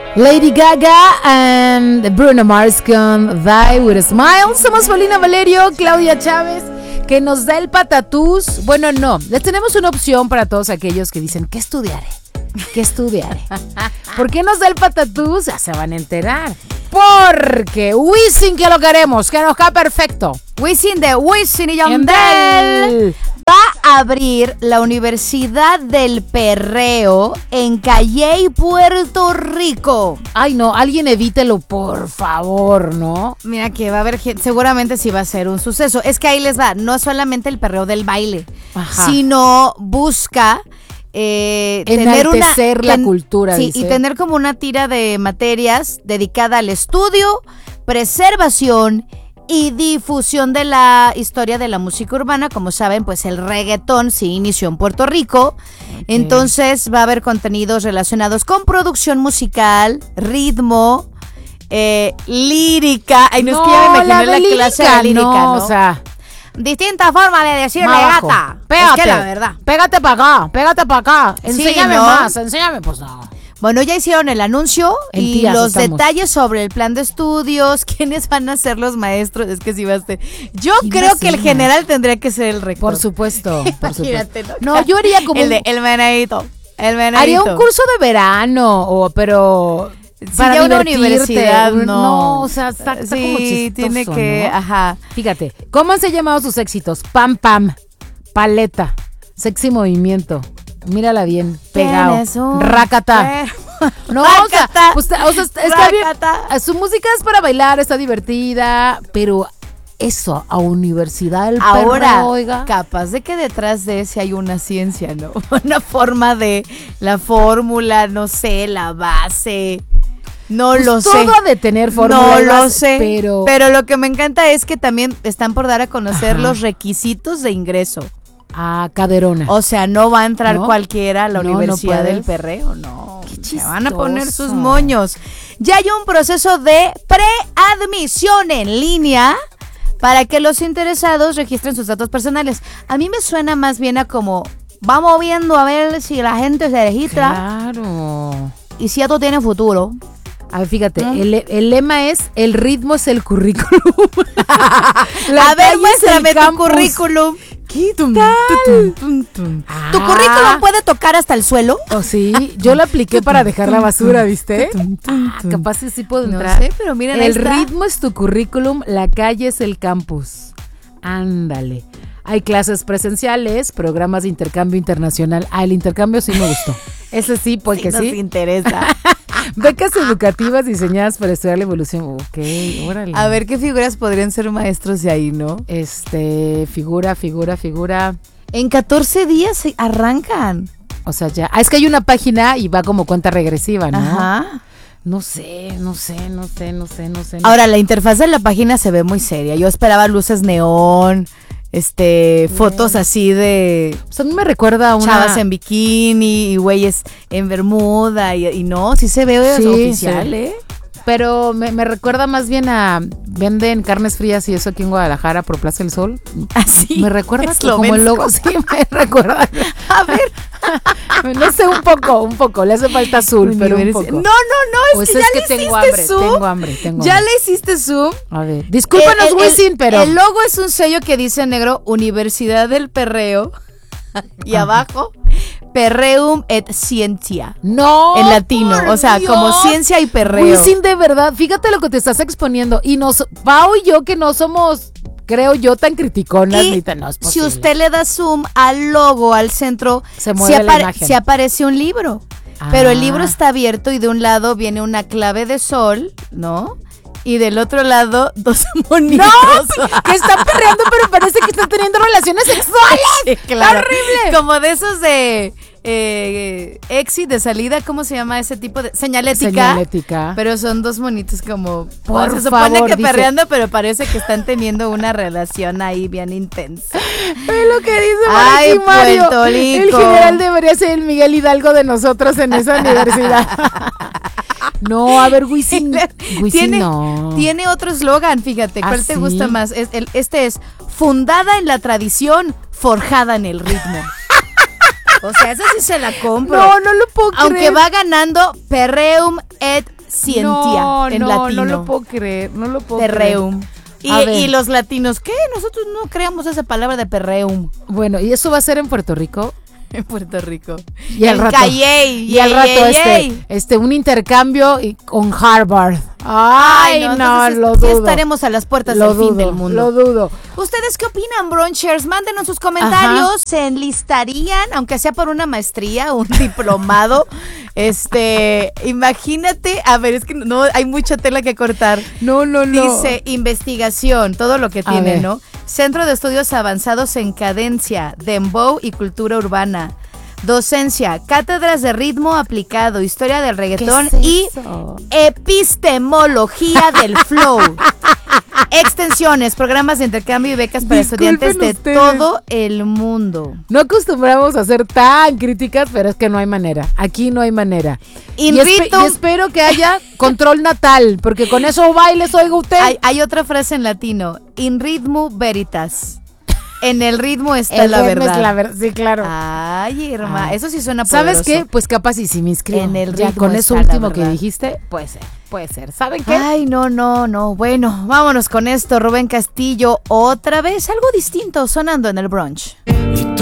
Lady Gaga and Bruno Mars con Die With A Smile. Somos Paulina Valerio, Claudia Chávez, que nos da el patatús. Bueno, no, les tenemos una opción para todos aquellos que dicen, ¿qué estudiaré? ¿Qué estudiaré? ¿Por qué nos da el patatús? Ya se van a enterar. Porque Wisin, que lo queremos, que nos cae perfecto. Wisin de Wisin y Yandel va a abrir la Universidad del Perreo en Calley, Puerto Rico. Ay, no, alguien evítelo, por favor, ¿no? Mira que va a haber gente, seguramente sí va a ser un suceso. Es que ahí les va, no es solamente el perreo del baile, sino busca tener la cultura. Sí, dice. Y tener como una tira de materias dedicada al estudio, preservación y difusión de la historia de la música urbana. Como saben, pues el reggaetón sí inició en Puerto Rico. Okay. Entonces va a haber contenidos relacionados con producción musical, ritmo, lírica. Ay, no, es que ya me imaginé la clase de lírica, ¿no? O sea, distintas formas de decirle gata. Pégate, es que la verdad. Pégate para acá. Enséñame más, enséñame, pues no. Bueno, ya hicieron el anuncio y los detalles sobre el plan de estudios, quiénes van a ser los maestros, es que sí va a ser. Yo creo que el general tendría que ser el rector. Por supuesto, por supuesto. No, yo haría como el venadito. Haría un curso de verano, pero para una universidad, no, o sea, está como chistoso, tiene que, ¿no? Ajá. Fíjate, ¿cómo han se llamado sus éxitos? Pam Pam, Paleta, Sexy Movimiento. Mírala bien, pegado. Rácata. No, Rácata. o sea, está bien. Su música es para bailar, está divertida, pero eso, a universidad el ahora, perro, oiga. Capaz de que detrás de ese hay una ciencia, ¿no? Una forma de la fórmula, no sé, la base. No pues lo sé. Todo ha de tener fórmula. No lo sé. Pero lo que me encanta es que también están por dar a conocer los requisitos de ingreso. Ah, caderona. O sea, no va a entrar cualquiera a la Universidad no del Perreo, no. Qué chistoso. Se van a poner sus moños. Ya hay un proceso de preadmisión en línea para que los interesados registren sus datos personales. A mí me suena más bien a como, vamos viendo a ver si la gente se registra. Claro. Y si esto tiene futuro. A ver, fíjate, el lema es, el ritmo es el currículum. A ver, muéstrame tu currículum. ¿Qué tal? ¿Tu currículum puede tocar hasta el suelo? Oh, sí, yo lo apliqué para dejar la basura, ¿viste? Capaz que sí puedo entrar. No sé, pero miren, el ritmo es tu currículum, la calle es el campus. Ándale. Hay clases presenciales, programas de intercambio internacional. Ah, el intercambio sí me gustó. Ese sí, porque sí. Nos interesa. Becas educativas diseñadas para estudiar la evolución. Ok, órale. A ver qué figuras podrían ser maestros de ahí, ¿no? Figura. En 14 días arrancan. O sea, ya. Es que hay una página y va como cuenta regresiva, ¿no? Ajá. No sé. Ahora, la interfaz de la página se ve muy seria. Yo esperaba luces neón, fotos así de... O sea, a mí me recuerda a una... chavas en bikini y güeyes en bermuda y no, sí se ve oficial, ¿eh? Pero me recuerda más bien a... Venden carnes frías y eso aquí en Guadalajara por Plaza del Sol. Así. Me recuerda como el logo. Sí, me recuerda. A ver. No sé, un poco. Le hace falta azul, pero un poco. No, pues es que ya le hiciste zoom. Tengo hambre. ¿Ya le hiciste zoom? A ver, discúlpanos, Wisin, pero... El logo es un sello que dice en negro, Universidad del Perreo. Y abajo, Perreum et Scientia. No, en latino, o sea, Dios. Como ciencia y perreo. Wisin, de verdad, fíjate lo que te estás exponiendo. Y Pau y yo, que no somos, creo yo, tan criticonas, y ni tan, no es posible. Si usted le da zoom al logo, al centro, se mueve la imagen. Se aparece un libro. Pero el libro está abierto y de un lado viene una clave de sol, ¿no? Y del otro lado, dos monitos. ¡No! Que están perreando, pero parece que están teniendo relaciones sexuales. Sí, claro. ¡Horrible! Como de esos de exit, de salida, ¿cómo se llama ese tipo de señalética? Señalética. Pero son dos monitos como... Por se supone favor, que perreando, pero parece que están teniendo una relación ahí bien intensa. Es lo que dice Ay, Mario. Puerto Rico. El general debería ser el Miguel Hidalgo de nosotros en esa universidad. No, a ver, Wisin no. Tiene otro eslogan, fíjate. ¿Cuál te gusta más? Este es fundada en la tradición, forjada en el ritmo. O sea, esa sí se la compro. No lo puedo creer. Aunque va ganando Perreum et scientia en latino. No lo puedo creer, no lo puedo Perreum. creer. Y los latinos, ¿qué? Nosotros no creamos esa palabra de perreum Bueno, ¿y eso va a ser en Puerto Rico? en Puerto Rico. Y al rato, Calley, y al rato un intercambio con Harvard. Ay, no, entonces lo sí dudo. estaremos a las puertas Lo del fin dudo, del mundo. Lo dudo. ¿Ustedes qué opinan, Brunchers? Mándenos sus comentarios. ¿Se enlistarían, aunque sea por una maestría o un diplomado? Imagínate, a ver, es que no hay mucha tela que cortar. No. Dice investigación, todo lo que A tiene, ver. ¿no? Centro de Estudios Avanzados en Cadencia, Dembow y Cultura Urbana. Docencia, cátedras de ritmo aplicado, historia del reggaetón ¿Qué es y eso? epistemología del flow. Extensiones, programas de intercambio y becas para Disculpen estudiantes de ustedes. todo el mundo. No acostumbramos a ser tan críticas, pero es que no hay manera. Aquí no hay manera. In Y ritum- espero que haya control natal, porque con eso bailes, oiga usted. Hay otra frase en latino, in ritmo veritas. En el ritmo está El la ritmo verdad. es la verdad, sí, claro. Ay, hermana, Ay. eso sí suena poderoso. ¿Sabes qué? Pues capaz y si me inscribo. En el Ya ritmo con eso está la último que verdad. dijiste, puede ser. ¿Saben qué? Ay, no. Bueno, vámonos con esto, Rubén Castillo. Otra vez, algo distinto sonando en el brunch.